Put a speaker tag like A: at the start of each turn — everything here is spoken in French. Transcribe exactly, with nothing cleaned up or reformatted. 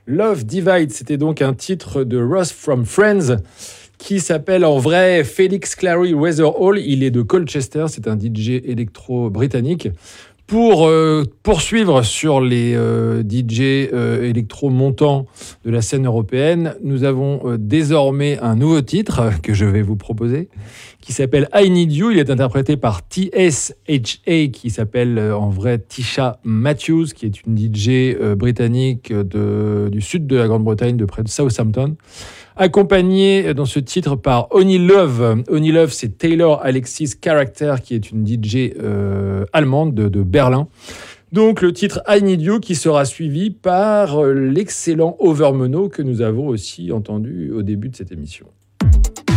A: Love Divide, c'était donc un titre de Ross from Friends qui s'appelle en vrai Felix Clary Weatherall. Il est de Colchester, c'est un D J électro britannique. Pour euh, poursuivre sur les euh, D J euh, électro montants de la scène européenne, nous avons euh, désormais un nouveau titre que je vais vous proposer, qui s'appelle I Need You. Il est interprété par T S H A, qui s'appelle euh, en vrai Tisha Matthews, qui est une D J euh, britannique de, du sud de la Grande-Bretagne, de près de Southampton. Accompagné dans ce titre par Oni Love. Oni Love, c'est Taylor Alexis Character, qui est une D J euh, allemande de, de Berlin. Donc le titre I Need You qui sera suivi par l'excellent Overmono que nous avons aussi entendu au début de cette émission.